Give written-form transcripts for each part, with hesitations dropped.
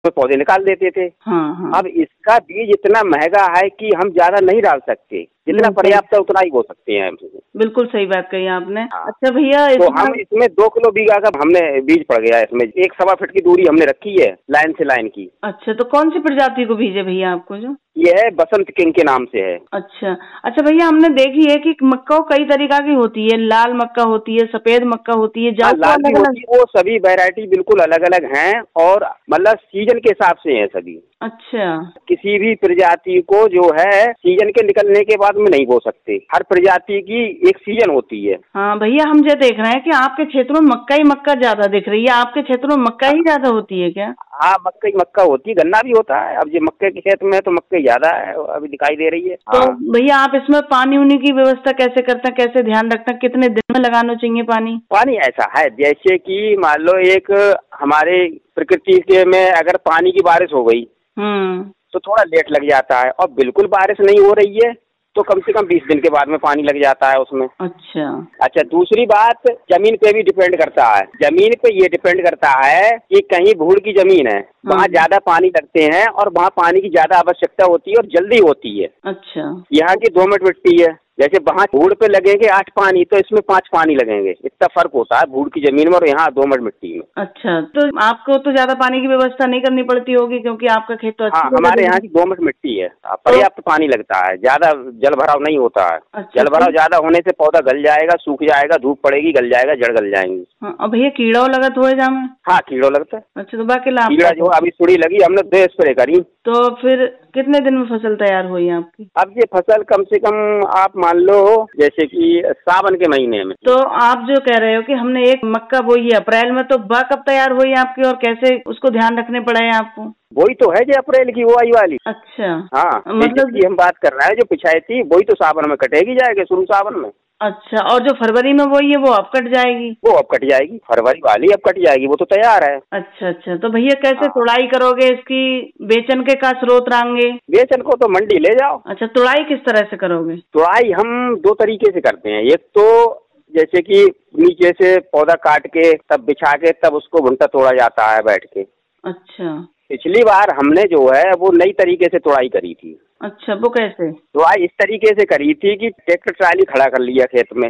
पौधे निकाल देते थे। हाँ हाँ। अब इसका बीज इतना महंगा है कि हम ज्यादा नहीं डाल सकते, जितना पर्याप्त है उतना ही बो सकते हैं। बिल्कुल सही बात कही आपने। हाँ। अच्छा भैया, तो हम इसमें 2 किलो बीघा का हमने बीज पड़ गया, इसमें 1-1.25 फीट की दूरी हमने रखी है लाइन से लाइन की। अच्छा, तो कौन सी प्रजाति को बीज है भैया आपको जो? ये है बसंत किंग के नाम से है। अच्छा अच्छा भैया, हमने देखी है कि मक्का कई तरीका की होती है, लाल मक्का होती है, सफेद मक्का होती है, लाल भी होती है, वो सभी वैरायटी बिल्कुल अलग अलग हैं और मतलब सीजन के हिसाब से हैं सभी। अच्छा, किसी भी प्रजाति को जो है सीजन के निकलने के बाद में नहीं बो सकते, हर प्रजाति की एक सीजन होती है। हाँ भैया, हम जो देख रहे हैं कि आपके क्षेत्र में मक्का ही मक्का ज्यादा दिख रही है, आपके क्षेत्र में मक्का ही ज्यादा होती है क्या? हाँ, मक्का ही मक्का होती है, गन्ना भी होता है। अब जो मक्के के खेत में है तो मक्का ज्यादा है अभी दिखाई दे रही है। तो हाँ। भैया आप इसमें पानी उनी की व्यवस्था कैसे करते हैं, कैसे ध्यान रखते हैं, कितने दिन में लगाना चाहिए पानी? पानी ऐसा है जैसे कि मान लो एक हमारे प्रकृति के में अगर पानी की बारिश हो गई तो थोड़ा लेट लग जाता है, और बिल्कुल बारिश नहीं हो रही है तो कम से कम 20 दिन के बाद में पानी लग जाता है उसमें। अच्छा, दूसरी बात जमीन पे भी डिपेंड करता है। जमीन पे ये डिपेंड करता है कि कहीं भूड़ की जमीन है, वहाँ ज्यादा पानी लगते हैं और वहाँ पानी की ज्यादा आवश्यकता होती है और जल्दी होती है। अच्छा, यहाँ की दोमट मिट्टी है, जैसे वहाँ भूड़ पे लगेंगे 8 पानी तो इसमें 5 पानी लगेंगे, इतना फर्क होता है भूड़ की जमीन में और यहाँ दोमट मिट्टी में। अच्छा, तो आपको तो ज्यादा पानी की व्यवस्था नहीं करनी पड़ती होगी क्योंकि आपका खेत तो हाँ, हमारे यहाँ की दोमट मिट्टी है, पर्याप्त पानी लगता है, ज्यादा जल भराव नहीं होता है। अच्छा, जल भराव ज्यादा होने से पौधा गल जाएगा, सूख जाएगा, धूप पड़ेगी, गल जाएगा, जड़ गल जाएंगी। हाँ, और भैया कीड़ा लगा थोड़े जामे? हाँ, कीड़ा लगता है। अच्छा, तो बाकी कीड़ा जो अभी सुड़ी लगी, हमने 2 स्प्रे करी। तो फिर कितने दिन में फसल तैयार हुई आपकी? अब ये फसल कम से कम आप मान लो जैसे कि सावन के महीने में। तो आप जो कह रहे हो कि हमने एक मक्का बोई है अप्रैल में, तो वह कब तैयार हुई आपकी और कैसे उसको ध्यान रखने पड़े हैं आपको? वही तो है जो अप्रैल की बुआई वाली। अच्छा, हाँ, मतलब की हम बात कर रहे हैं जो पिछाई थी वही तो सावन में कटेगी जाएगी, शुरू सावन में। अच्छा, और जो फरवरी में बोई है वो अब कट जाएगी? वो अब कट जाएगी, फरवरी वाली अब कट जाएगी, वो तो तैयार है। अच्छा अच्छा, तो भैया कैसे तुड़ाई करोगे इसकी, बेचन के का स्रोत रहेंगे? बेचन को तो मंडी ले जाओ। अच्छा, तुड़ाई किस तरह से करोगे? तुड़ाई हम 2 तरीके से करते हैं। एक तो जैसे कि नीचे से पौधा काट के तब बिछा के तब उसको भुंटा तोड़ा जाता है बैठ के। अच्छा, पिछली बार हमने जो है वो नई तरीके से तुड़ाई करी थी। अच्छा, वो कैसे? तुड़ाई इस तरीके से करी थी कि ट्रैक्टर ट्राली खड़ा कर लिया खेत में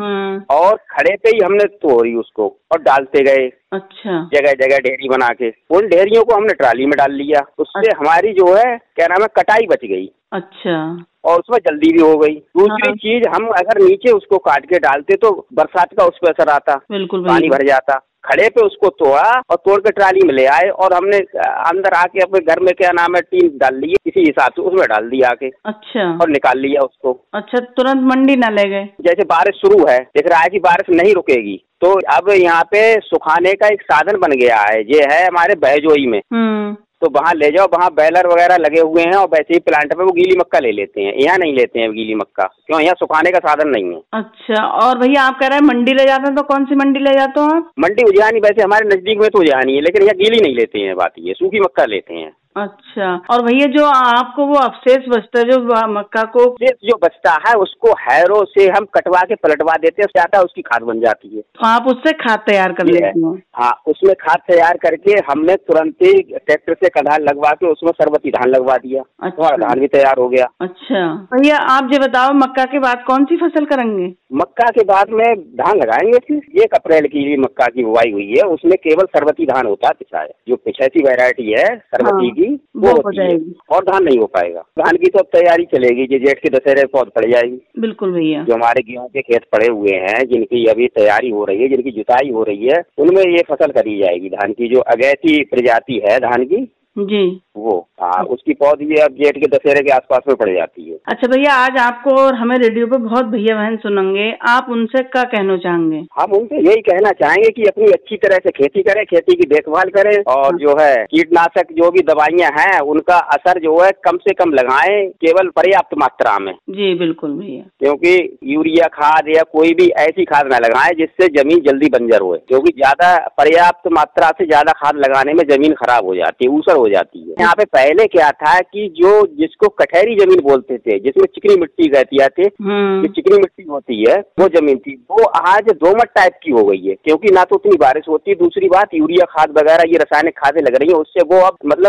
और खड़े पे ही हमने तोड़ी उसको और डालते गए। अच्छा, जगह जगह ढेरी बना के उन ढेरियों को हमने ट्राली में डाल लिया, उससे हमारी जो है क्या नाम है कटाई बच गई। अच्छा, और उसमें जल्दी भी हो गई। दूसरी चीज, हम अगर नीचे उसको काट के डालते तो बरसात का उस पर असर आता, बिल्कुल पानी भर जाता। खड़े पे उसको तोड़ा और तोड़ के ट्राली में ले आए और हमने अंदर आके अपने घर में क्या नाम है टीन डाल लिए, इसी हिसाब से उसमें डाल दिया आके। अच्छा, और निकाल लिया उसको। अच्छा, तुरंत मंडी ना ले गए? जैसे बारिश शुरू है, दिख रहा है कि बारिश नहीं रुकेगी, तो अब यहाँ पे सुखाने का एक साधन बन गया है, ये है हमारे बहजोई में। तो वहाँ ले जाओ, वहाँ बैलर वगैरह लगे हुए हैं और वैसे ही प्लांट पे वो गीली मक्का ले लेते हैं। यहाँ नहीं लेते हैं गीली मक्का, क्यों? यहाँ सुखाने का साधन नहीं है। अच्छा, और भैया आप कह रहे हैं मंडी ले जाते हैं, तो कौन सी मंडी ले जाते हो आप? मंडी उज्जैनी, वैसे हमारे नजदीक में तो उज्जैनी है, लेकिन यहाँ गीली नहीं लेते हैं, बात ये सूखी मक्का लेते हैं। अच्छा, और भैया जो आपको वो अवशेष बचता है, जो मक्का को जो बचता है उसको हैरो से हम कटवा के पलटवा देते हैं, जाता है उसकी खाद बन जाती है। तो आप उससे खाद तैयार कर लेते हैं? हाँ, उसमें खाद तैयार करके हमने तुरंत ही ट्रैक्टर से कदाल लगवा के उसमें सरबती धान लगवा दिया। अच्छा, धान भी तैयार हो गया। अच्छा भैया, आप ये बताओ मक्का के बाद कौन सी फसल करेंगे? मक्का के बाद में धान लगाएंगे। फिर 1 अप्रैल की मक्का की बुआई हुई है, उसमें केवल सरबती धान होता है पिछाया, जो पिछैती वैरायटी है सरबती की वो हो जाएगी और धान नहीं हो पाएगा। धान की तो अब तैयारी चलेगी, जो जेठ के दशहरे पौध पड़ जाएगी। बिल्कुल भैया, जो हमारे गेहूं के खेत पड़े हुए हैं, जिनकी अभी तैयारी हो रही है, जिनकी जुताई हो रही है, उनमें ये फसल करी जाएगी धान की, जो अगैती प्रजाति है धान की जी, वो। हाँ, उसकी पौध भी अब जेठ के दशहरे के आसपास में पड़ जाती है। अच्छा भैया, आज आपको और हमें रेडियो पे बहुत भैया बहन सुनेंगे, आप उनसे क्या कहना चाहेंगे? हम उनसे यही कहना चाहेंगे कि अपनी अच्छी तरह से खेती करें, खेती की देखभाल करें और जो है कीटनाशक जो भी दवाइयाँ हैं उनका असर जो है कम से कम लगाएं, केवल पर्याप्त मात्रा में। जी बिल्कुल भैया, क्योंकि यूरिया खाद या कोई भी ऐसी खाद न लगाएं जिससे जमीन जल्दी बंजर हो, क्योंकि ज्यादा पर्याप्त मात्रा से ज्यादा खाद लगाने में जमीन खराब हो जाती है, ऊसर हो जाती है। यहाँ पे पहले क्या था कि जो जिसको कठहरी जमीन बोलते थे, जिसमें चिकनी मिट्टी कहती थी, जो चिकनी मिट्टी होती है वो जमीन थी, वो आज दोमट टाइप की हो गई है, क्योंकि ना तो उतनी बारिश होती है, दूसरी बात यूरिया खाद वगैरह ये रासायनिक खादें लग रही है, उससे वो अब मतलब